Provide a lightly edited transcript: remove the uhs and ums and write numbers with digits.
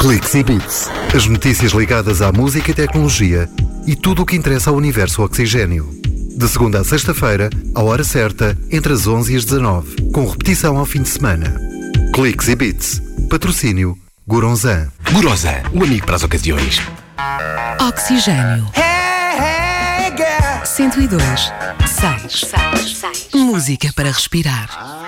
Cliques e Beats. As notícias ligadas à música e tecnologia e tudo o que interessa ao universo Oxigênio. De segunda a sexta-feira, à hora certa, entre as 11 e as 19, com repetição ao fim de semana. Cliques e Beats. Patrocínio Goronzan. Goronzan, o amigo para as ocasiões. Oxigênio. 102.6. Música para respirar.